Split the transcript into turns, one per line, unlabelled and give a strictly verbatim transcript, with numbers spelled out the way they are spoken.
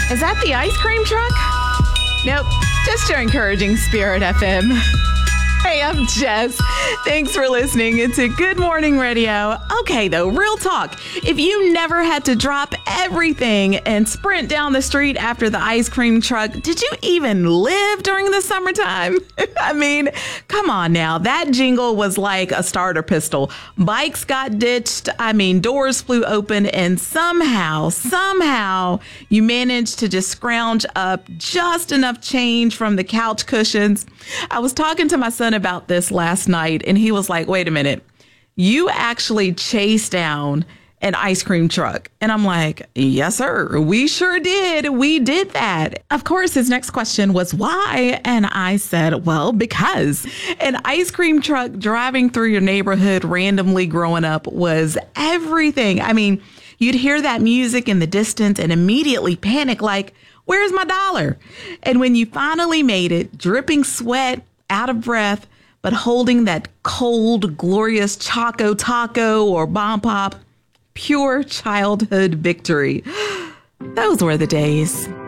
Is that the ice cream truck? Nope, just your encouraging Spirit F M. Hey, I'm Jess. Thanks for listening to Good Morning Radio. Okay, though, real talk. If you never had to drop everything and sprint down the street after the ice cream truck, did you even live during the summertime? I mean, come on now. That jingle was like a starter pistol. Bikes got ditched. I mean, doors flew open, and somehow, somehow, you managed to just scrounge up just enough change from the couch cushions. I was talking to my son about this last night, and he was like, wait a minute, you actually chased down an ice cream truck? And I'm like, yes, sir, we sure did. We did that. Of course, his next question was why? And I said, well, because an ice cream truck driving through your neighborhood randomly growing up was everything. I mean, you'd hear that music in the distance and immediately panic like, where's my dollar? And when you finally made it, dripping sweat, out of breath, but holding that cold, glorious Choco Taco or Bomb Pop, pure childhood victory. Those were the days.